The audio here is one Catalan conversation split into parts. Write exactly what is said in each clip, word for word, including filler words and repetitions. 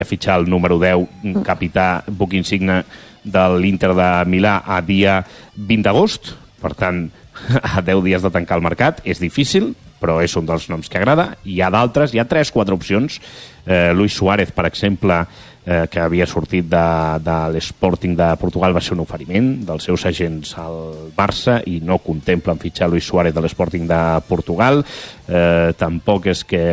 fitxar el número deu, capità, buc insigne de l'Inter de Milà a dia vint d'agost. Per tant, a deu dies de tancar el mercat. És difícil, però és un dels noms que agrada. Hi ha d'altres, hi ha tres, quatre opcions. Eh, Luis Suárez, per exemple, eh, que havia sortit de, de l'Sporting de Portugal, va ser un oferiment dels seus agents al Barça i no contemplen fitxar Luis Suárez de l'Sporting de Portugal. Eh, tampoc és que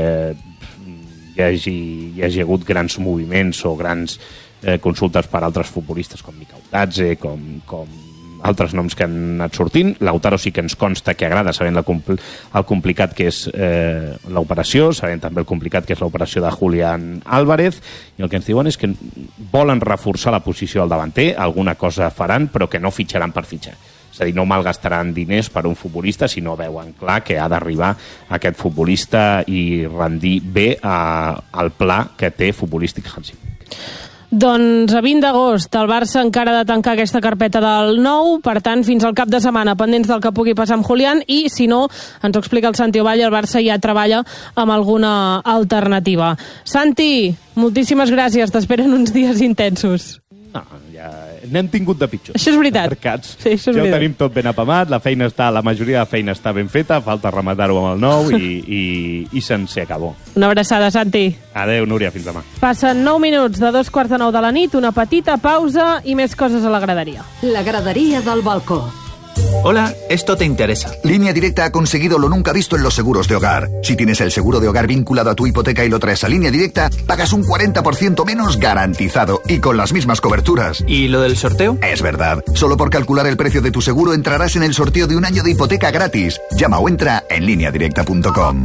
hi hagi, hi hagi hagut grans moviments o grans eh, consultes per altres futbolistes com Mikel Otatze, com, com altres noms que han anat sortint. Lautaro sí que ens consta que agrada, sabent la compl el complicat que és eh, l'operació, sabent també el complicat que és l'operació de Julián Álvarez, i el que ens diuen és que volen reforçar la posició del davanter, alguna cosa faran, però que no fitxaran per fitxar. És a dir, no malgastaran diners per un futbolista si no veuen clar que ha d'arribar aquest futbolista i rendir bé a, al pla que té futbolístic Hansi. Doncs a vint d'agost el Barça encara ha de tancar aquesta carpeta del nou, per tant, fins al cap de setmana, pendents del que pugui passar amb Julián, i si no, ens ho explica el Santi Ovalle, el Barça ja treballa amb alguna alternativa. Santi, moltíssimes gràcies, t'esperen uns dies intensos. No, ja n'hem tingut de pitjor. Això és veritat. Sí, això és ja veritat. Ho tenim tot ben apamat, la feina està, la majoria de la feina està ben feta, falta rematar-ho amb el nou i, i, i se'n se acabó. Una abraçada, Santi. Adéu, Núria, fins demà. Passen nou minuts de dos quarts de nou de la nit, una petita pausa i més coses a la graderia. La graderia del balcó. Hola, esto te interesa. Línea Directa ha conseguido lo nunca visto en los seguros de hogar. Si tienes el seguro de hogar vinculado a tu hipoteca y lo traes a Línea Directa, pagas un cuarenta por ciento menos garantizado y con las mismas coberturas. ¿Y lo del sorteo? Es verdad. Solo por calcular el precio de tu seguro entrarás en el sorteo de un año de hipoteca gratis. Llama o entra en línea directa punto com.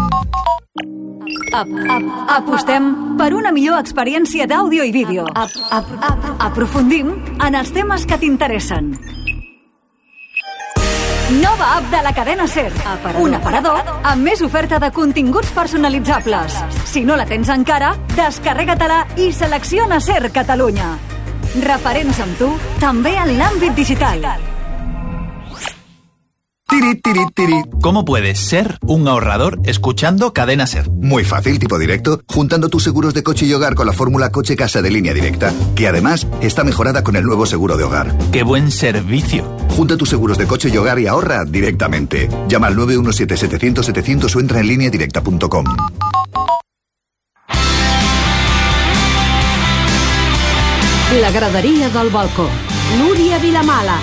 Ap, ap, apostem per una millor experiència d'àudio i vídeo. Ap, ap, ap, aprofundim en els temes que t'interessen. Nova app de la cadena SER. Aparador. Un aparador amb més oferta de continguts personalitzables. Si no la tens encara, descarrega-te-la i selecciona SER Catalunya. Referents amb tu, també en l'àmbit digital. Tiri, tiri, tiri. ¿Cómo puedes ser un ahorrador escuchando Cadena SER? Muy fácil, tipo directo, juntando tus seguros de coche y hogar con la fórmula coche-casa de Línea Directa, que además está mejorada con el nuevo seguro de hogar. ¡Qué buen servicio! Junta tus seguros de coche y hogar y ahorra directamente. Llama al nueve uno siete setecientos setecientos o entra en línea directa punto com. La graderia del balcó. Núria Vilamala.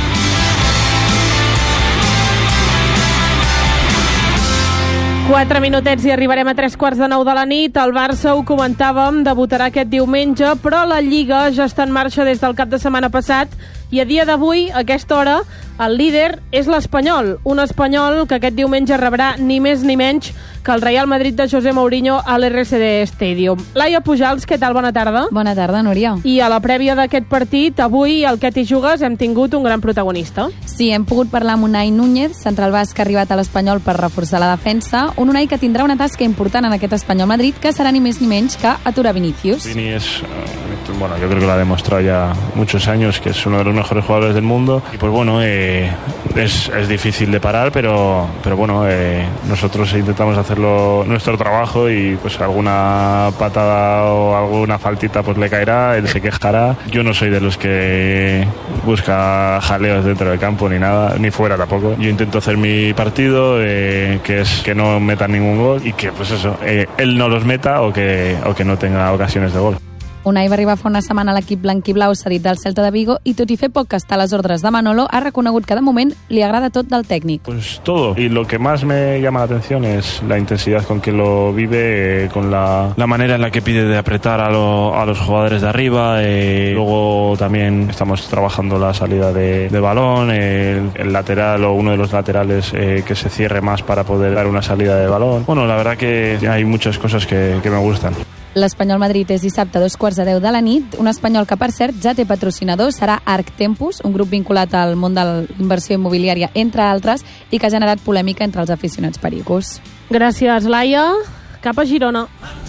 Quatre minutets i arribarem a tres quarts de nou de la nit. El Barça, ho comentàvem, debutarà aquest diumenge, però la Lliga ja està en marxa des del cap de setmana passat i a dia d'avui, a aquesta hora, el líder és l'Espanyol. Un Espanyol que aquest diumenge rebrà ni més ni menys que el Real Madrid de José Mourinho a l'R C D Stadium. Laia Pujals, què tal? Bona tarda. Bona tarda, Núria. I a la prèvia d'aquest partit, avui, al Què t'hi jugues, hem tingut un gran protagonista. Sí, hem pogut parlar amb Unai Núñez, central basc que ha arribat a l'Espanyol per reforçar la defensa. Un Unai que tindrà una tasca important en aquest Espanyol Madrid, que serà ni més ni menys que aturar Vinícius. Vini es, uh, bueno, yo creo que lo ha demostrado ya muchos años, que es uno de los mejores jugadores del mundo. Y pues bueno, eh, es, es difícil de parar, pero, pero bueno, eh, nosotros intentamos hacerlo nuestro trabajo y pues alguna patada o alguna faltita pues le caerá, él se quejará. Yo no soy de los que busca jaleos dentro del campo ni nada, ni fuera tampoco. Yo intento hacer mi partido, eh, que es que no metan ningún gol y que pues eso, eh, él no los meta o que, o que no tenga ocasiones de gol. Unai va arribar fa una setmana a l'equip blanquiblau cedit del Celta de Vigo i tot i fer poc que està a les ordres de Manolo, ha reconegut que de moment li agrada tot del tècnic. Pues todo. Y lo que más me llama la atención es la intensidad con que lo vive, eh, con la, la manera en la que pide de apretar a, lo, a los jugadores de arriba. Eh, luego también estamos trabajando la salida de, de balón, eh, el, el lateral o uno de los laterales eh, que se cierre más para poder dar una salida de balón. Bueno, la verdad que hay muchas cosas que, que me gustan. L'Espanyol Madrid és dissabte a dos quarts de deu de la nit. Un Espanyol que, per cert, ja té patrocinador, serà Arc Tempus, un grup vinculat al món de l'inversió immobiliària, entre altres, i que ha generat polèmica entre els aficionats pericos. Gràcies, Laia. Cap a Girona.